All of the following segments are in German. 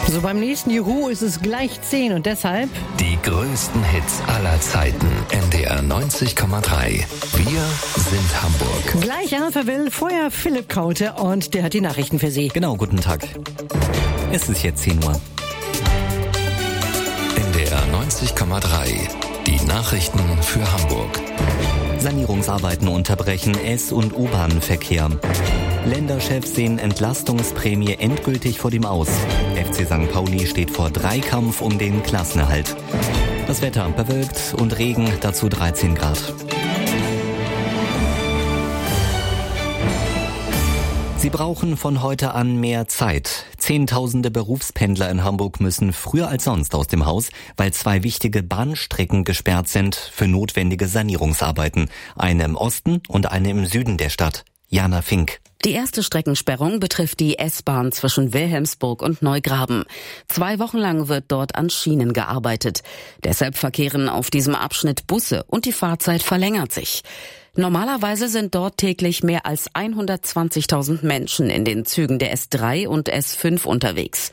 So, beim nächsten Juhu ist es gleich 10 und deshalb die größten Hits aller Zeiten. NDR 90,3. Wir sind Hamburg. Gleich Arthur Will, vorher Philipp Kaute und der hat die Nachrichten für Sie. Genau, guten Tag. Es ist jetzt 10 Uhr. NDR 90,3. Die Nachrichten für Hamburg. Sanierungsarbeiten unterbrechen S- und U-Bahn-Verkehr. Länderchefs sehen Entlastungsprämie endgültig vor dem Aus. FC St. Pauli steht vor Dreikampf um den Klassenerhalt. Das Wetter bewölkt und Regen, dazu 13 Grad. Sie brauchen von heute an mehr Zeit. Zehntausende Berufspendler in Hamburg müssen früher als sonst aus dem Haus, weil 2 wichtige Bahnstrecken gesperrt sind für notwendige Sanierungsarbeiten. Eine im Osten und eine im Süden der Stadt. Jana Fink. Die erste Streckensperrung betrifft die S-Bahn zwischen Wilhelmsburg und Neugraben. 2 Wochen lang wird dort an Schienen gearbeitet. Deshalb verkehren auf diesem Abschnitt Busse und die Fahrzeit verlängert sich. Normalerweise sind dort täglich mehr als 120.000 Menschen in den Zügen der S3 und S5 unterwegs.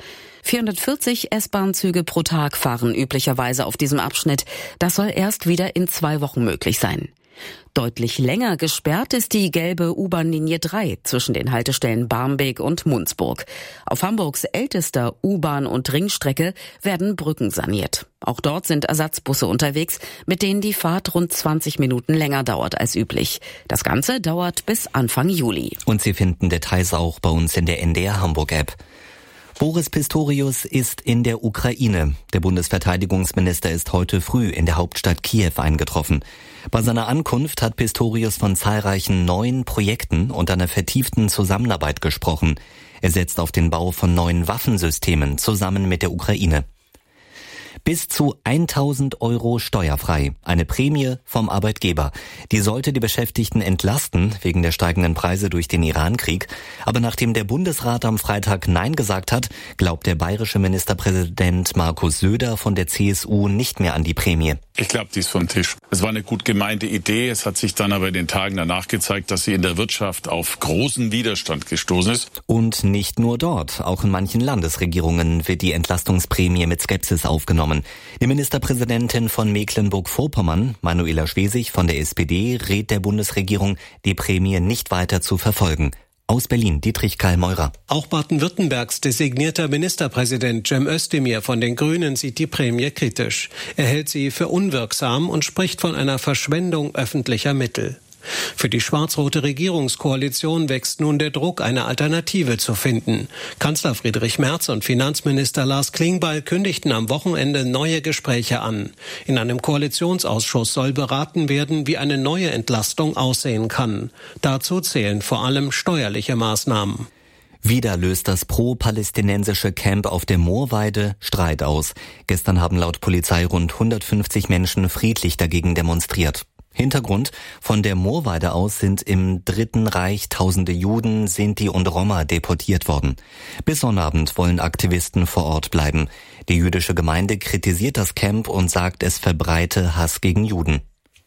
440 S-Bahn-Züge pro Tag fahren üblicherweise auf diesem Abschnitt. Das soll erst wieder in 2 Wochen möglich sein. Deutlich länger gesperrt ist die gelbe U-Bahn-Linie 3 zwischen den Haltestellen Barmbek und Mundsburg. Auf Hamburgs ältester U-Bahn- und Ringstrecke werden Brücken saniert. Auch dort sind Ersatzbusse unterwegs, mit denen die Fahrt rund 20 Minuten länger dauert als üblich. Das Ganze dauert bis Anfang Juli. Und Sie finden Details auch bei uns in der NDR Hamburg-App. Boris Pistorius ist in der Ukraine. Der Bundesverteidigungsminister ist heute früh in der Hauptstadt Kiew eingetroffen. Bei seiner Ankunft hat Pistorius von zahlreichen neuen Projekten und einer vertieften Zusammenarbeit gesprochen. Er setzt auf den Bau von neuen Waffensystemen zusammen mit der Ukraine. Bis zu 1.000 Euro steuerfrei. Eine Prämie vom Arbeitgeber. Die sollte die Beschäftigten entlasten wegen der steigenden Preise durch den Iran-Krieg. Aber nachdem der Bundesrat am Freitag Nein gesagt hat, glaubt der bayerische Ministerpräsident Markus Söder von der CSU nicht mehr an die Prämie. Ich glaube, die ist vom Tisch. Es war eine gut gemeinte Idee. Es hat sich dann aber in den Tagen danach gezeigt, dass sie in der Wirtschaft auf großen Widerstand gestoßen ist. Und nicht nur dort. Auch in manchen Landesregierungen wird die Entlastungsprämie mit Skepsis aufgenommen. Die Ministerpräsidentin von Mecklenburg-Vorpommern, Manuela Schwesig von der SPD, rät der Bundesregierung, die Prämie nicht weiter zu verfolgen. Aus Berlin, Dietrich Karl Meurer. Auch Baden-Württembergs designierter Ministerpräsident Cem Özdemir von den Grünen sieht die Prämie kritisch. Er hält sie für unwirksam und spricht von einer Verschwendung öffentlicher Mittel. Für die schwarz-rote Regierungskoalition wächst nun der Druck, eine Alternative zu finden. Kanzler Friedrich Merz und Finanzminister Lars Klingbeil kündigten am Wochenende neue Gespräche an. In einem Koalitionsausschuss soll beraten werden, wie eine neue Entlastung aussehen kann. Dazu zählen vor allem steuerliche Maßnahmen. Wieder löst das pro-palästinensische Camp auf der Moorweide Streit aus. Gestern haben laut Polizei rund 150 Menschen friedlich dagegen demonstriert. Hintergrund: Von der Moorweide aus sind im Dritten Reich tausende Juden, Sinti und Roma deportiert worden. Bis Sonnabend wollen Aktivisten vor Ort bleiben. Die jüdische Gemeinde kritisiert das Camp und sagt, es verbreite Hass gegen Juden.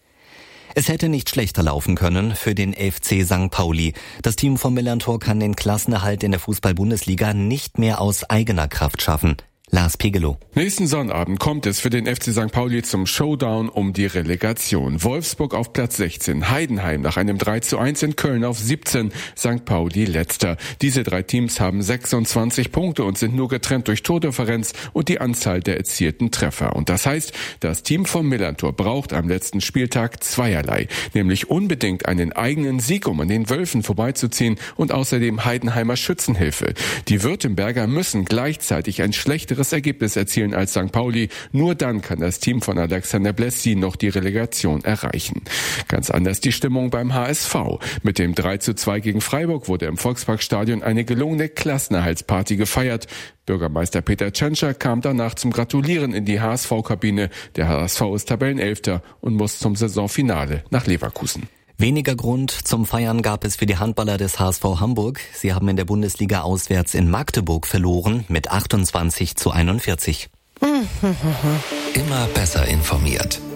Es hätte nicht schlechter laufen können für den FC St. Pauli. Das Team von Millantor kann den Klassenerhalt in der Fußball-Bundesliga nicht mehr aus eigener Kraft schaffen. Lars Pegelow. Nächsten Sonnabend kommt es für den FC St. Pauli zum Showdown um die Relegation. Wolfsburg auf Platz 16, Heidenheim nach einem 3:1 in Köln auf 17, St. Pauli letzter. Diese 3 Teams haben 26 Punkte und sind nur getrennt durch Tordifferenz und die Anzahl der erzielten Treffer. Und das heißt, das Team vom Millantor braucht am letzten Spieltag zweierlei, nämlich unbedingt einen eigenen Sieg, um an den Wölfen vorbeizuziehen, und außerdem Heidenheimer Schützenhilfe. Die Württemberger müssen gleichzeitig ein schlechteres Ergebnis erzielen als St. Pauli. Nur dann kann das Team von Alexander Blessi noch die Relegation erreichen. Ganz anders die Stimmung beim HSV. Mit dem 3:2 gegen Freiburg wurde im Volksparkstadion eine gelungene Klassenerhaltsparty gefeiert. Bürgermeister Peter Tschentscher kam danach zum Gratulieren in die HSV-Kabine. Der HSV ist Tabellenelfter und muss zum Saisonfinale nach Leverkusen. Weniger Grund zum Feiern gab es für die Handballer des HSV Hamburg. Sie haben in der Bundesliga auswärts in Magdeburg verloren mit 28:41. Immer besser informiert.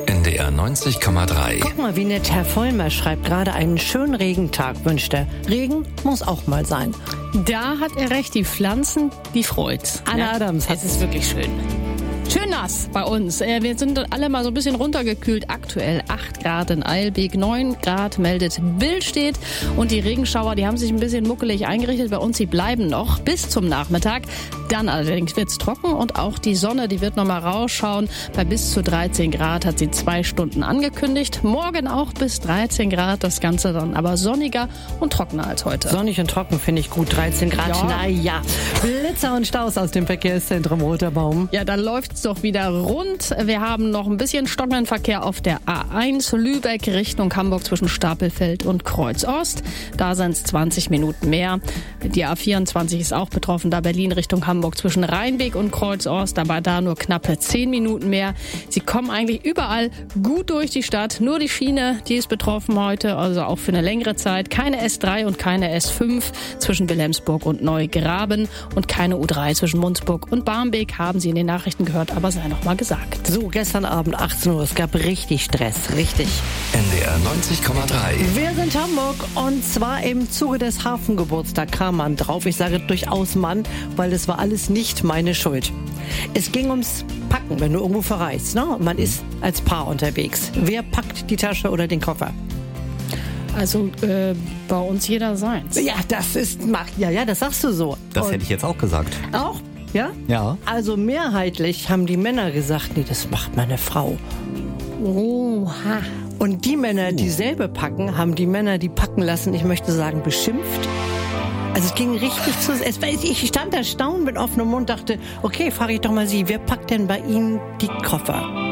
NDR 90,3. Guck mal, wie nett Herr Vollmer schreibt, gerade einen schönen Regentag wünscht er. Regen muss auch mal sein. Da hat er recht, die Pflanzen, die freut's. Anna Adams hat es ist wirklich schön. Schön nass bei uns. Wir sind alle mal so ein bisschen runtergekühlt. Aktuell 8 Grad in Eilbek, 9 Grad meldet Billstedt. Und die Regenschauer, die haben sich ein bisschen muckelig eingerichtet. Bei uns, die bleiben noch bis zum Nachmittag. Dann allerdings wird's trocken und auch die Sonne, die wird nochmal rausschauen. Bei bis zu 13 Grad hat sie 2 Stunden angekündigt. Morgen auch bis 13 Grad. Das Ganze dann aber sonniger und trockener als heute. Sonnig und trocken finde ich gut. 13 Grad, Ja. naja. Blitzer und Staus aus dem Verkehrszentrum Roterbaum. Ja, dann läuft's doch wieder rund. Wir haben noch ein bisschen stockenden Verkehr auf der A1 Lübeck Richtung Hamburg zwischen Stapelfeld und Kreuzost. Da sind's 20 Minuten mehr. Die A24 ist auch betroffen, da Berlin Richtung Hamburg zwischen Rheinweg und Kreuzost, aber da nur knappe 10 Minuten mehr. Sie kommen eigentlich überall gut durch die Stadt. Nur die Schiene, die ist betroffen heute, also auch für eine längere Zeit. Keine S3 und keine S5 zwischen Wilhelmsburg und Neugraben und keine U3 zwischen Munzburg und Barmbek, haben Sie in den Nachrichten gehört, aber sei noch mal gesagt. So, gestern Abend 18 Uhr, es gab richtig Stress, richtig. NDR 90,3. Wir sind Hamburg und zwar im Zuge des Hafengeburtstags kam man drauf. Ich sage durchaus Mann, weil es war alles nicht meine Schuld. Es ging ums Packen, wenn du irgendwo verreist. Ne? Man ist als Paar unterwegs. Wer packt die Tasche oder den Koffer? Also bei uns jeder seins. Ja, das ist, ja, das sagst du so. Das Und hätte ich jetzt auch gesagt. auch? Ja? Ja. Also mehrheitlich haben die Männer gesagt, nee, das macht meine Frau. Oha. Und die Männer, die selber packen, haben die Männer, die packen lassen, ich möchte sagen, beschimpft. Also es ging richtig zu... Ich stand erstaunt mit offenem Mund, dachte, okay, frage ich doch mal Sie, wer packt denn bei Ihnen die Koffer?